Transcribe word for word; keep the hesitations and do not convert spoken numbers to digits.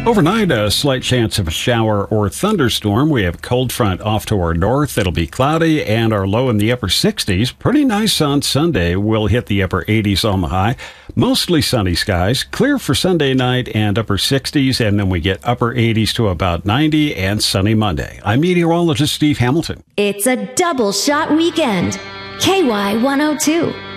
Overnight, a slight chance of a shower or thunderstorm. We have a cold front off to our north. It'll be cloudy and our low in the upper sixties. Pretty nice on Sunday. We'll hit the upper eighties on the high. Mostly sunny skies. Clear for Sunday night and upper sixties. And then we get upper eighties to about ninety and sunny Monday. I'm meteorologist Steve Hamilton. It's a double shot weekend. K Y one oh two.